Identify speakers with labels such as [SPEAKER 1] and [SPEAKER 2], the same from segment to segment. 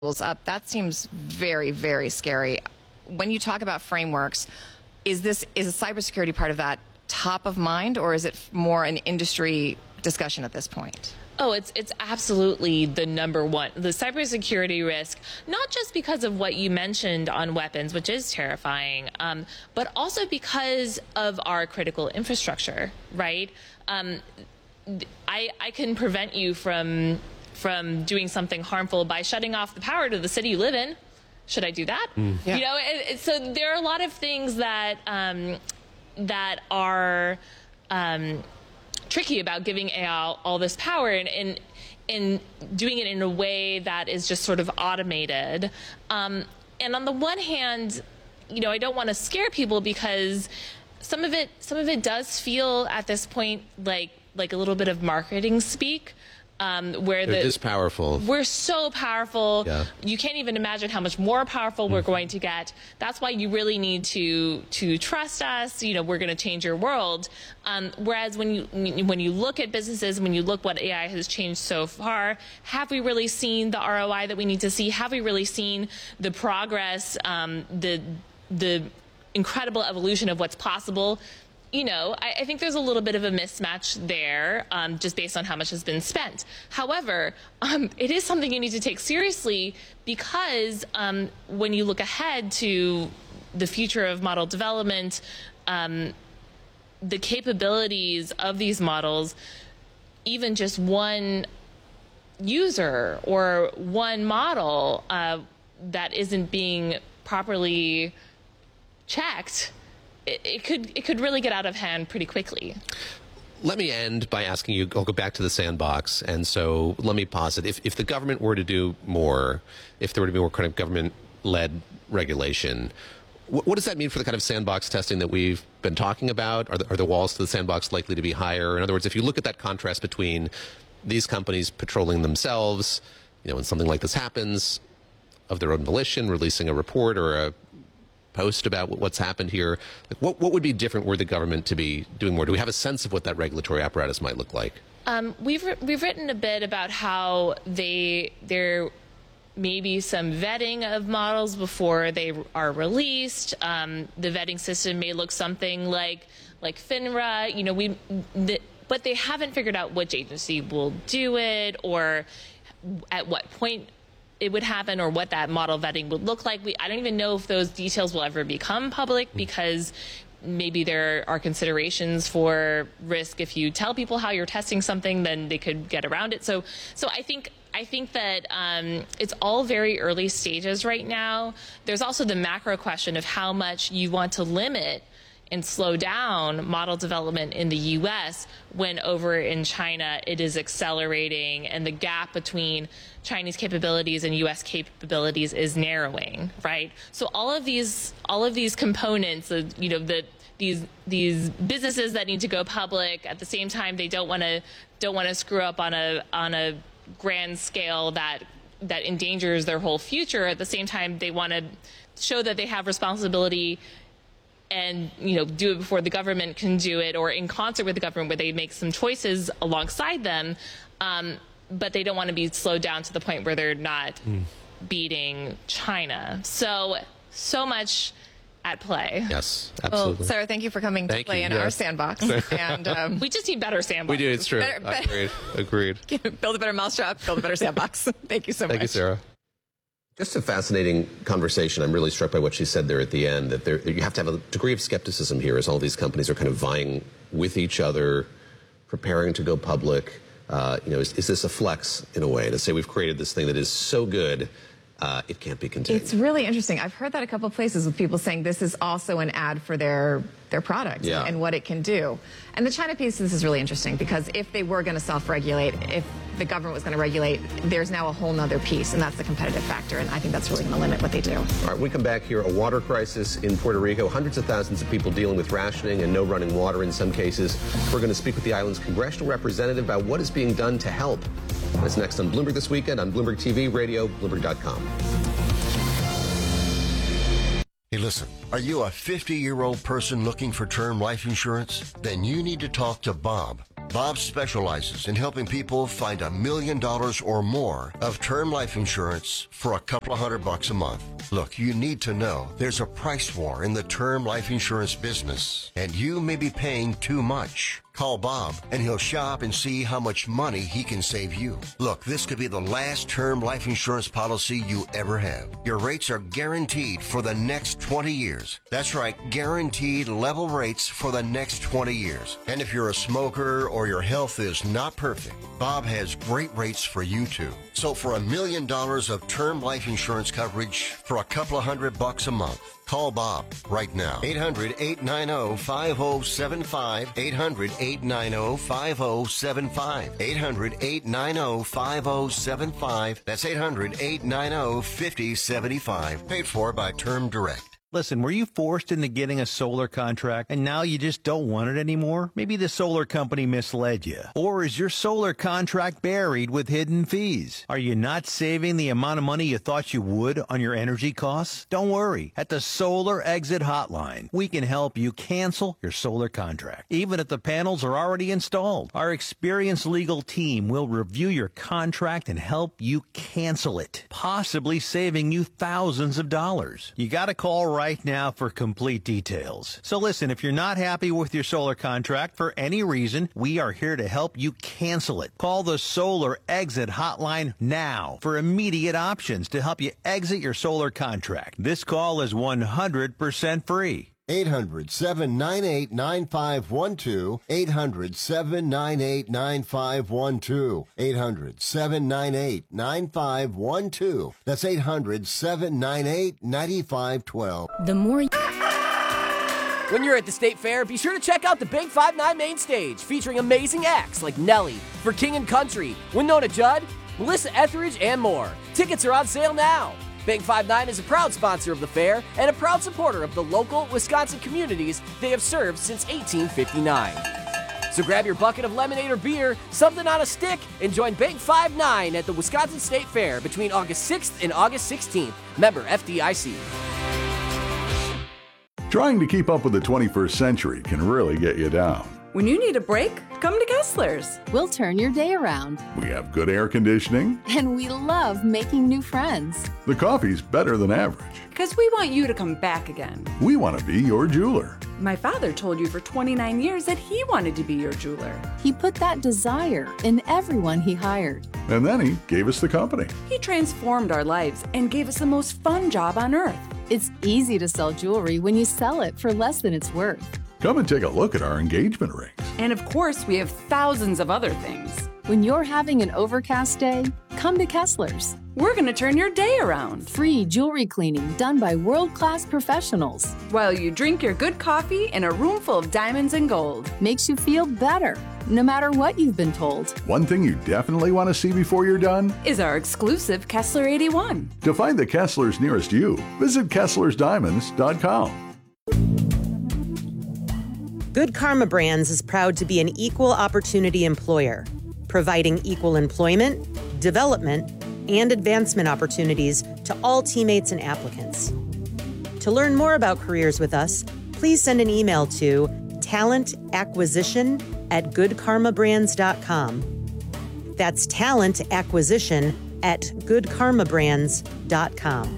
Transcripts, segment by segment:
[SPEAKER 1] up, that seems very, very scary. When you talk about frameworks, is a cybersecurity part of that top of mind, or is it more an industry discussion at this point?
[SPEAKER 2] Oh, it's absolutely the number one. The cybersecurity risk, not just because of what you mentioned on weapons, which is terrifying, but also because of our critical infrastructure, right? I can prevent you from doing something harmful by shutting off the power to the city you live in. Should I do that?
[SPEAKER 1] Yeah.
[SPEAKER 2] You know, so there are a lot of things that that are tricky about giving AI all this power and doing it in a way that is just sort of automated. And on the one hand, you know, I don't want to scare people because some of it does feel at this point like a little bit of marketing speak. Where
[SPEAKER 3] it is powerful.
[SPEAKER 2] We're so powerful.
[SPEAKER 3] Yeah.
[SPEAKER 2] You can't even imagine how much more powerful we're going to get. That's why you really need to trust us. You know, we're going to change your world. Whereas when you look at businesses, when you look what AI has changed so far, have we really seen the ROI that we need to see? Have we really seen the progress, the incredible evolution of what's possible? You know, I think there's a little bit of a mismatch there, just based on how much has been spent. However, it is something you need to take seriously because when you look ahead to the future of model development, the capabilities of these models, even just one user or one model that isn't being properly checked, it could really get out of hand pretty quickly.
[SPEAKER 3] Let me end by asking you, I'll go back to the sandbox, and so let me posit, if the government were to do more, if there were to be more kind of government-led regulation, what does that mean for the kind of sandbox testing that we've been talking about? Are the walls to the sandbox likely to be higher? In other words, if you look at that contrast between these companies patrolling themselves, you know, when something like this happens, of their own volition, releasing a report or a post about what's happened here, what would be different were the government to be doing more? Do we have a sense of what that regulatory apparatus might look like?
[SPEAKER 2] We've written a bit about how there may be some vetting of models before they are released. The vetting system may look something like FINRA. You know, but they haven't figured out which agency will do it or at what point it would happen or what that model vetting would look like. I don't even know if those details will ever become public because maybe there are considerations for risk. If you tell people how you're testing something, then they could get around it. So I think that it's all very early stages right now. There's also the macro question of how much you want to limit and slow down model development in the U.S. when over in China it is accelerating and the gap between Chinese capabilities and U.S. capabilities is narrowing, right? So all of these components, you know, these businesses that need to go public at the same time they don't want to screw up on a grand scale that endangers their whole future. At the same time, they want to show that they have responsibility and, you know, do it before the government can do it or in concert with the government where they make some choices alongside them. But they don't want to be slowed down to the point where they're not beating China. So much at play.
[SPEAKER 3] Yes, absolutely.
[SPEAKER 1] Well, Sarah, thank you for coming to play in our sandbox. And
[SPEAKER 2] we just need better sandbox.
[SPEAKER 3] We do, it's true. Agreed.
[SPEAKER 1] Build a better mousetrap, build a better sandbox. Thank you so much.
[SPEAKER 3] Thank you, Sarah. Just a fascinating conversation. I'm really struck by what she said there at the end, that you have to have a degree of skepticism here as all these companies are kind of vying with each other, preparing to go public. You know, is this a flex in a way to say we've created this thing that is so good it can't be contained?
[SPEAKER 1] It's really interesting. I've heard that a couple of places with people saying this is also an ad for their product and what it can do. And the China piece, this is really interesting because if they were going to self-regulate, if the government was going to regulate, there's now a whole nother piece, and that's the competitive factor, and I think that's really going to limit what they do.
[SPEAKER 3] All right, when we come back here, a water crisis in Puerto Rico, hundreds of thousands of people dealing with rationing and no running water in some cases. We're going to speak with the island's congressional representative about what is being done to help. That's next on Bloomberg This Weekend on Bloomberg TV, radio, Bloomberg.com.
[SPEAKER 4] Hey, listen, are you a 50-year-old person looking for term life insurance? Then you need to talk to Bob. Bob specializes in helping people find $1 million or more of term life insurance for a couple of $100 a month. Look, you need to know there's a price war in the term life insurance business, and you may be paying too much. Call Bob, and he'll shop and see how much money he can save you. Look, this could be the last term life insurance policy you ever have. Your rates are guaranteed for the next 20 years. That's right, guaranteed level rates for the next 20 years. And if you're a smoker or your health is not perfect, Bob has great rates for you too. So for $1 million of term life insurance coverage for a couple of $100 a month, call Bob right now. 800-890-5075. 800-890-5075. 800-890-5075. That's 800-890-5075. Paid for by Term Direct.
[SPEAKER 5] Listen, were you forced into getting a solar contract and now you just don't want it anymore? Maybe the solar company misled you. Or is your solar contract buried with hidden fees? Are you not saving the amount of money you thought you would on your energy costs? Don't worry. At the Solar Exit Hotline, we can help you cancel your solar contract, even if the panels are already installed. Our experienced legal team will review your contract and help you cancel it, possibly saving you thousands of dollars. You got to call right now for complete details. So listen, if you're not happy with your solar contract for any reason, we are here to help you cancel it. Call the Solar Exit Hotline now for immediate options to help you exit your solar contract. This call is 100% free.
[SPEAKER 4] 800-798-9512. 800-798-9512. 800-798-9512. That's 800-798-9512.
[SPEAKER 6] The more When you're at the State Fair, be sure to check out the Big 5-9 main stage, featuring amazing acts like Nelly, For King and Country, Winona Judd, Melissa Etheridge, and more. Tickets are on sale now. Big 5-9 is a proud sponsor of the fair and a proud supporter of the local Wisconsin communities they have served since 1859. So grab your bucket of lemonade or beer, something on a stick, and join Big 5-9 at the Wisconsin State Fair between August 6th and August 16th. Member FDIC.
[SPEAKER 7] Trying to keep up with the 21st century can really get you down.
[SPEAKER 8] When you need a break, come to Kessler's.
[SPEAKER 9] We'll turn your day around.
[SPEAKER 7] We have good air conditioning.
[SPEAKER 9] And we love making new friends.
[SPEAKER 7] The coffee's better than average.
[SPEAKER 8] Because we want you to come back again.
[SPEAKER 7] We want to be your jeweler.
[SPEAKER 8] My father told you for 29 years that he wanted to be your jeweler.
[SPEAKER 9] He put that desire in everyone he hired.
[SPEAKER 7] And then he gave us the company.
[SPEAKER 8] He transformed our lives and gave us the most fun job on earth.
[SPEAKER 9] It's easy to sell jewelry when you sell it for less than it's worth.
[SPEAKER 7] Come and take a look at our engagement rings.
[SPEAKER 8] And of course, we have thousands of other things.
[SPEAKER 9] When you're having an overcast day, come to Kessler's.
[SPEAKER 8] We're going to turn your day around.
[SPEAKER 9] Free jewelry cleaning done by world-class professionals.
[SPEAKER 8] While you drink your good coffee in a room full of diamonds and gold.
[SPEAKER 9] Makes you feel better, no matter what you've been told.
[SPEAKER 7] One thing you definitely want to see before you're done
[SPEAKER 8] is our exclusive Kessler 81.
[SPEAKER 7] To find the Kesslers nearest you, visit KesslersDiamonds.com.
[SPEAKER 10] Good Karma Brands is proud to be an equal opportunity employer, providing equal employment, development, and advancement opportunities to all teammates and applicants. To learn more about careers with us, please send an email to talentacquisition@goodkarmabrands.com. That's talentacquisition@goodkarmabrands.com.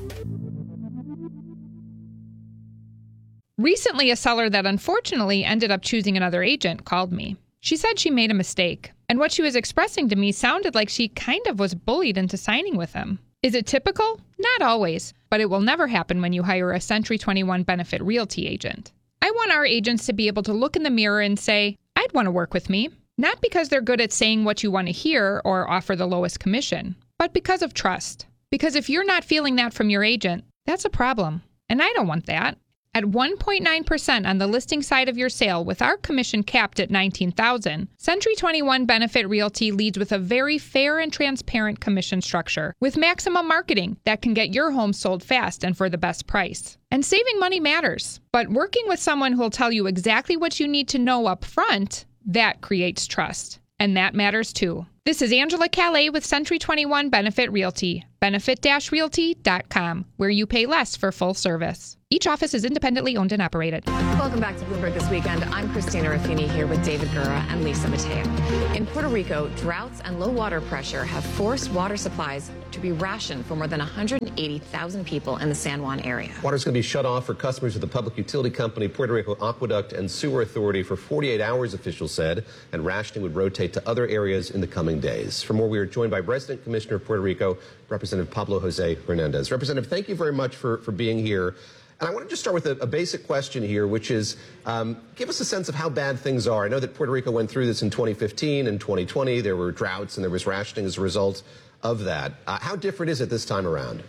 [SPEAKER 11] Recently, a seller that unfortunately ended up choosing another agent called me. She said she made a mistake, and what she was expressing to me sounded like she kind of was bullied into signing with him. Is it typical? Not always, but it will never happen when you hire a Century 21 Benefit Realty agent. I want our agents to be able to look in the mirror and say, I'd want to work with me, not because they're good at saying what you want to hear or offer the lowest commission, but because of trust. Because if you're not feeling that from your agent, that's a problem, and I don't want that. At 1.9% on the listing side of your sale with our commission capped at $19,000, Century 21 Benefit Realty leads with a very fair and transparent commission structure with maximum marketing that can get your home sold fast and for the best price. And saving money matters, but working with someone who will tell you exactly what you need to know up front, that creates trust. And that matters too. This is Angela Calais with Century 21 Benefit Realty. Benefit-realty.com, where you pay less for full service. Each office is independently owned and operated.
[SPEAKER 1] Welcome back to Bloomberg This Weekend. I'm Christina Raffini here with David Gura and Lisa Mateo. In Puerto Rico, droughts and low water pressure have forced water supplies to be rationed for more than 180,000 people in the San Juan area.
[SPEAKER 3] Water's going to be shut off for customers of the public utility company Puerto Rico Aqueduct and Sewer Authority for 48 hours, officials said, and rationing would rotate to other areas in the coming days. For more, we are joined by Resident Commissioner of Puerto Rico, Representative Pablo Jose Hernandez. Representative, thank you very much for being here. And I want to just start with a basic question here, which is give us a sense of how bad things are. I know that Puerto Rico went through this in 2015 and 2020. There were droughts and there was rationing as a result of that. How different is it this time around?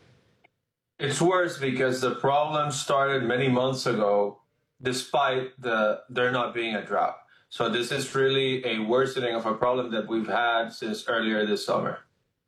[SPEAKER 12] It's worse because the problem started many months ago, despite there not being a drought. So this is really a worsening of a problem that we've had since earlier this summer.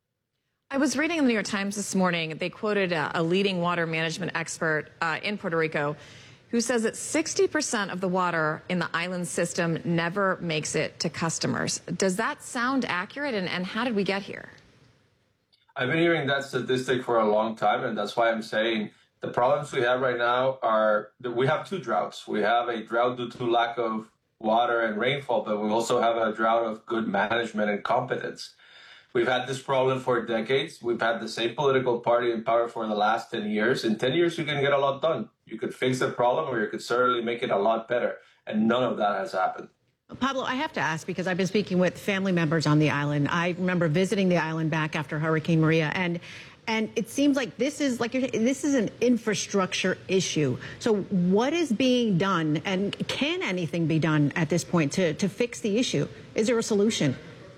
[SPEAKER 1] I was reading in the New York Times this morning, they quoted a leading water management expert in Puerto Rico who says that 60% of the water in the island system never makes it to customers. Does that sound accurate, and how did we get here?
[SPEAKER 12] I've been hearing that statistic for a long time, and that's why I'm saying the problems we have right now are that we have two droughts. We have a drought due to lack of water and rainfall, but we also have a drought of good management and competence. We've had this problem for decades. We've had the same political party in power for the last 10 years. In 10 years, you can get a lot done. You could fix the problem, or you could certainly make it a lot better. And none of that has happened.
[SPEAKER 13] Pablo, I have to ask, because I've been speaking with family members on the island. I remember visiting the island back after Hurricane Maria, and it seems like this is an infrastructure issue. So what is being done, and can anything be done at this point to fix the issue? Is there a solution?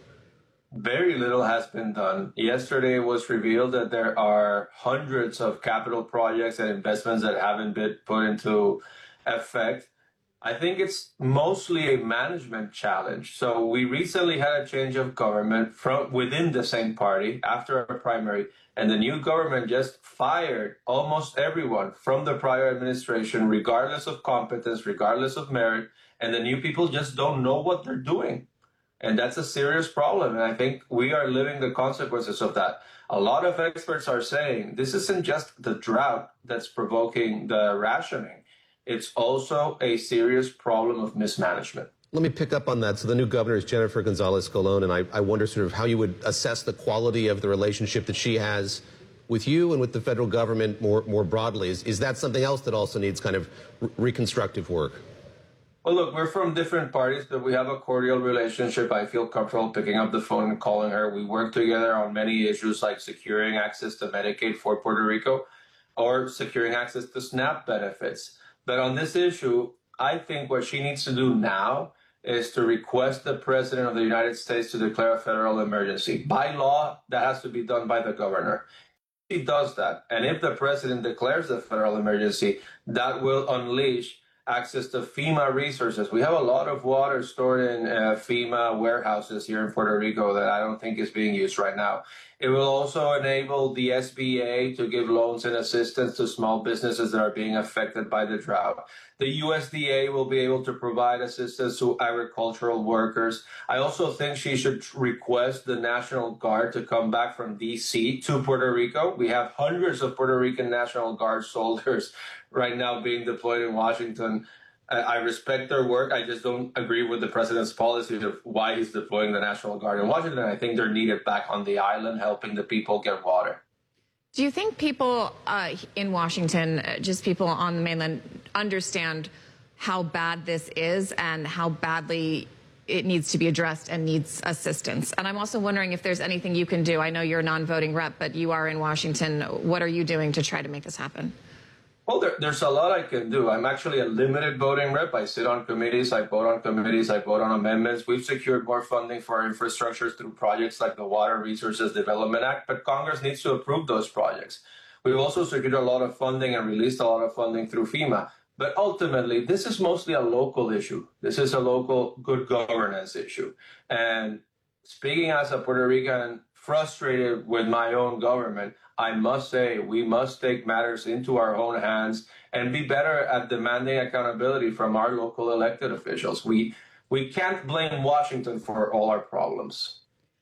[SPEAKER 12] Very little has been done. Yesterday it was revealed that there are hundreds of capital projects and investments that haven't been put into effect. I think it's mostly a management challenge. So we recently had a change of government from within the same party after a primary, and the new government just fired almost everyone from the prior administration, regardless of competence, regardless of merit, and the new people just don't know what they're doing. And that's a serious problem. And I think we are living the consequences of that. A lot of experts are saying this isn't just the drought that's provoking the rationing. It's also a serious problem of mismanagement.
[SPEAKER 3] Let me pick up on that. So the new governor is Jennifer Gonzalez Colon, and I wonder sort of how you would assess the quality of the relationship that she has with you and with the federal government more broadly. Is that something else that also needs kind of reconstructive work?
[SPEAKER 12] Well, look, we're from different parties, but we have a cordial relationship. I feel comfortable picking up the phone and calling her. We work together on many issues like securing access to Medicaid for Puerto Rico or securing access to SNAP benefits. But on this issue, I think what she needs to do now is to request the President of the United States to declare a federal emergency. By law, that has to be done by the governor. If he does that, and if the President declares the federal emergency, that will unleash access to FEMA resources. We have a lot of water stored in FEMA warehouses here in Puerto Rico that I don't think is being used right now. It will also enable the SBA to give loans and assistance to small businesses that are being affected by the drought. The USDA will be able to provide assistance to agricultural workers. I also think she should request the National Guard to come back from D.C. to Puerto Rico. We have hundreds of Puerto Rican National Guard soldiers right now being deployed in Washington. I respect their work. I just don't agree with the president's policy of why he's deploying the National Guard in Washington. I think they're needed back on the island, helping the people get water.
[SPEAKER 1] Do you think people in Washington, just people on the mainland, understand how bad this is and how badly it needs to be addressed and needs assistance? And I'm also wondering if there's anything you can do. I know you're a non-voting rep, but you are in Washington. What are you doing to try to make this happen?
[SPEAKER 12] Well, there's a lot I can do. I'm actually a limited voting rep. I sit on committees, I vote on committees, I vote on amendments. We've secured more funding for our infrastructure through projects like the Water Resources Development Act, but Congress needs to approve those projects. We've also secured a lot of funding and released a lot of funding through FEMA. But ultimately, this is mostly a local issue. This is a local good governance issue. And speaking as a Puerto Rican frustrated with my own government, I must say we must take matters into our own hands and be better at demanding accountability from our local elected officials. We can't blame Washington for all our problems.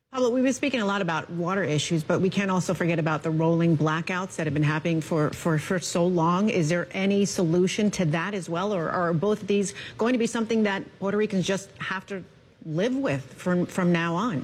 [SPEAKER 13] Pablo, we've been speaking a lot about water issues, but we can't also forget about the rolling blackouts that have been happening for so long. Is there any solution to that as well, or are both of these going to be something that Puerto Ricans just have to live with from now on?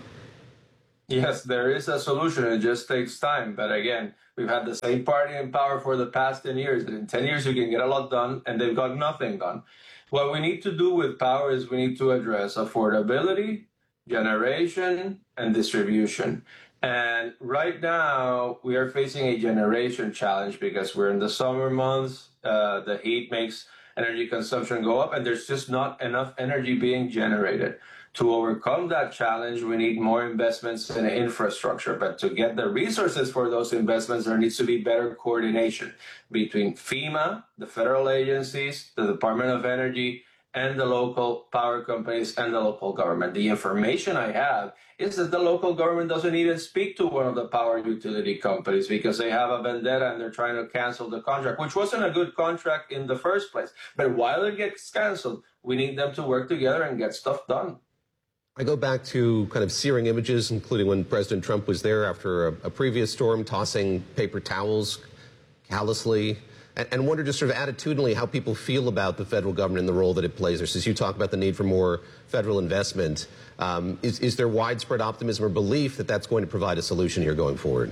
[SPEAKER 12] Yes, there is a solution. It just takes time. But again, we've had the same party in power for the past 10 years. And in 10 years, you can get a lot done, and they've got nothing done. What we need to do with power is we need to address affordability, generation, and distribution. And right now, we are facing a generation challenge because we're in the summer months. The heat makes energy consumption go up, and there's just not enough energy being generated. To overcome that challenge, we need more investments in infrastructure. But to get the resources for those investments, there needs to be better coordination between FEMA, the federal agencies, the Department of Energy, and the local power companies and the local government. The information I have is that the local government doesn't even speak to one of the power utility companies because they have a vendetta and they're trying to cancel the contract, which wasn't a good contract in the first place. But while it gets canceled, we need them to work together and get stuff done.
[SPEAKER 3] I go back to kind of searing images, including when President Trump was there after a previous storm, tossing paper towels callously, and wonder just sort of attitudinally how people feel about the federal government and the role that it plays there. Since you talk about the need for more federal investment, is there widespread optimism or belief that that's going to provide a solution here going forward?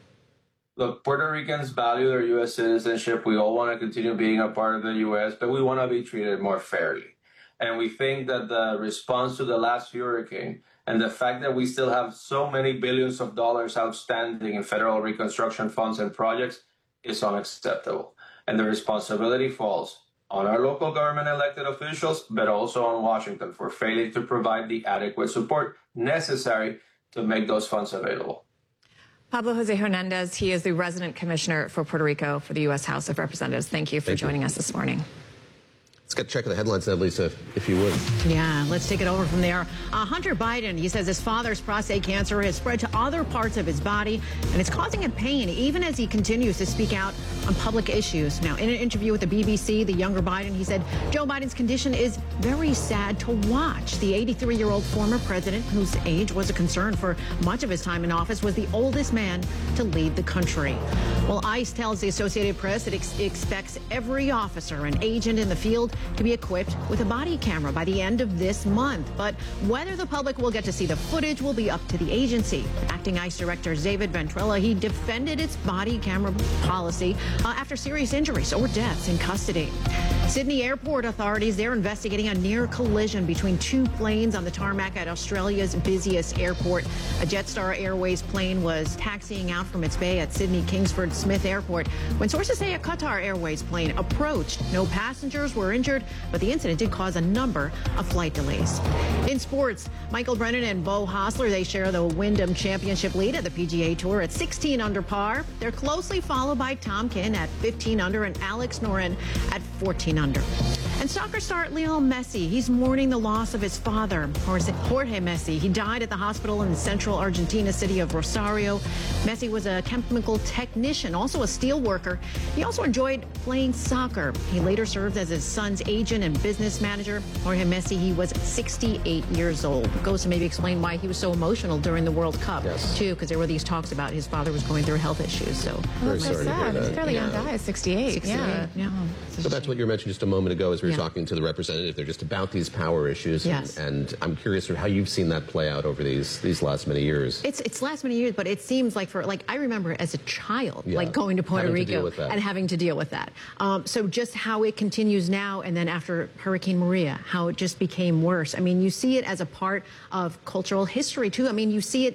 [SPEAKER 12] Look, Puerto Ricans value their U.S. citizenship. We all want to continue being a part of the U.S., but we want to be treated more fairly. And we think that the response to the last hurricane and the fact that we still have so many billions of dollars outstanding in federal reconstruction funds and projects is unacceptable. And the responsibility falls on our local government elected officials, but also on Washington for failing to provide the adequate support necessary to make those funds available.
[SPEAKER 1] Pablo Jose Hernandez, he is the resident commissioner for Puerto Rico for the U.S. House of Representatives. Thank you for joining us this morning.
[SPEAKER 3] Let's get a check of the headlines now, Lisa, if you would.
[SPEAKER 13] Yeah, let's take it over from there. Hunter Biden, he says his father's prostate cancer has spread to other parts of his body, and it's causing him pain even as he continues to speak out on public issues. Now, in an interview with the BBC, the younger Biden, he said Joe Biden's condition is very sad to watch. The 83-year-old former president, whose age was a concern for much of his time in office, was the oldest man to lead the country. Well, ICE tells the Associated Press it expects every officer and agent in the field to be equipped with a body camera by the end of this month. But whether the public will get to see the footage will be up to the agency. Acting ICE Director David Ventrella, he defended its body camera policy after serious injuries or deaths in custody. Sydney Airport authorities, they're investigating a near collision between two planes on the tarmac at Australia's busiest airport. A Jetstar Airways plane was taxiing out from its bay at Sydney Kingsford Smith Airport when sources say a Qatar Airways plane approached. No passengers were injured, but the incident did cause a number of flight delays. In sports, Michael Brennan and Beau Hossler, they share the Wyndham Championship lead at the PGA Tour at 16 under par. They're closely followed by Tom Kim at 15 under and Alex Noren at 14 under. And soccer star Lionel Messi, he's mourning the loss of his father, Jorge Messi. He died at the hospital in the central Argentina city of Rosario. Messi was a chemical technician, also a steel worker. He also enjoyed playing soccer. He later served as his son's agent and business manager. Jorge Messi, he was 68 years old. It goes to maybe explain why he was so emotional during the World Cup, too, because there were these talks about his father was going through health issues. So
[SPEAKER 3] very sorry to hear that.
[SPEAKER 1] He's fairly young guy, 68. Yeah.
[SPEAKER 3] So that's what you mentioned just a moment ago as we were talking to the representative. They're just about these power issues. And I'm curious how you've seen that play out over these last many years.
[SPEAKER 13] It's last many years, but it seems like I remember as a child, going to Puerto Rico and having to deal with that. So just how it continues now, and then after Hurricane Maria, how it just became worse. I mean, you see it as a part of cultural history too. I mean, you see it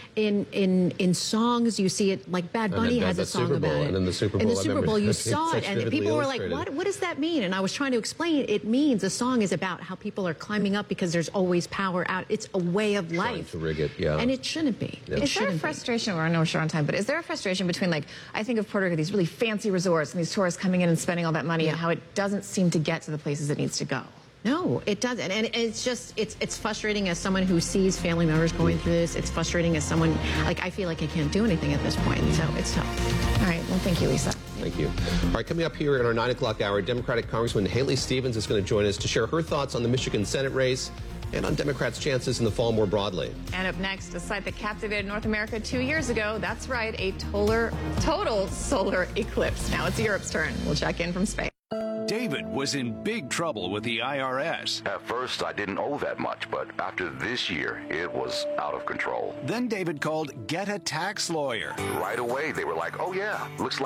[SPEAKER 13] in songs. You see it like Bad Bunny has a song about it.
[SPEAKER 3] And in the Super Bowl,
[SPEAKER 13] in the Super Bowl, you saw it, and people were like, "What does that mean?" And I was trying to explain. It means a song is about how people are climbing up because there's always power out. It's a way of life.
[SPEAKER 3] Trying to rig it,
[SPEAKER 13] and it shouldn't be.
[SPEAKER 1] Is there a frustration? Or I know we're short on time, but is there a frustration between, like, I think of Puerto Rico, these really fancy resorts and these tourists coming in and spending all that money, and how it doesn't seem to get to the places it needs to go?
[SPEAKER 13] No, it doesn't. And it's just, it's frustrating as someone who sees family members going through this. It's frustrating as someone, like, I feel like I can't do anything at this point. So it's tough.
[SPEAKER 1] All right. Well, thank you, Lisa.
[SPEAKER 3] Thank you. All right, coming up here in our 9 o'clock hour, Democratic Congresswoman Haley Stevens is going to join us to share her thoughts on the Michigan Senate race and on Democrats' chances in the fall more broadly.
[SPEAKER 1] And up next, a site that captivated North America 2 years ago. That's right, a total solar eclipse. Now it's Europe's turn. We'll check in from Spain.
[SPEAKER 14] David was in big trouble with the IRS.
[SPEAKER 15] At first, I didn't owe that much, but after this year, it was out of control.
[SPEAKER 14] Then David called Get a Tax Lawyer.
[SPEAKER 15] Right away, they were like, oh yeah, looks like